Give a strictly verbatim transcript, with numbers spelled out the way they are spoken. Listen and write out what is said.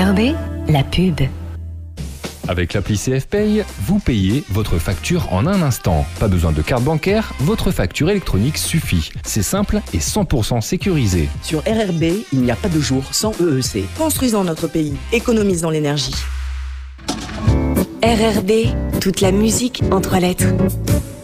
R R B, la pub. Avec l'appli C F Pay, vous payez votre facture en un instant. Pas besoin de carte bancaire, votre facture électronique suffit. C'est simple et cent pour cent sécurisé. Sur R R B, il n'y a pas de jour sans E E C. Construisons notre pays, économisons l'énergie. R R B, toute la musique en trois lettres.